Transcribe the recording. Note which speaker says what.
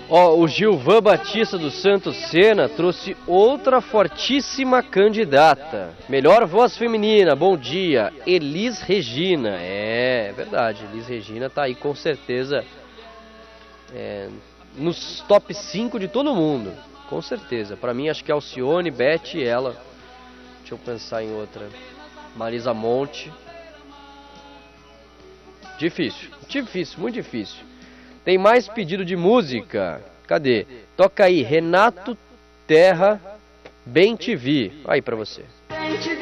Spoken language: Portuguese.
Speaker 1: Ó, o Gilvan Batista dos Santos Sena trouxe outra fortíssima candidata. Melhor voz feminina, bom dia, Elis Regina. É verdade, Elis Regina tá aí com certeza nos top 5 de todo mundo. Com certeza. Pra mim acho que é Alcione, Beth e ela. Deixa eu pensar em outra. Marisa Monte. Difícil, muito difícil. Tem mais pedido de música. Cadê? Toca aí, Renato Terra, Bem Te Vi. Aí pra você.